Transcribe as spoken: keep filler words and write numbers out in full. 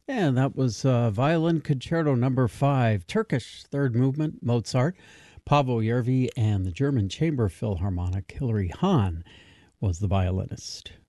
And that was uh, Violin Concerto Number Five, Turkish Third Movement, Mozart. Paavo Järvi and the German Chamber Philharmonic, Hilary Hahn, was the violinist.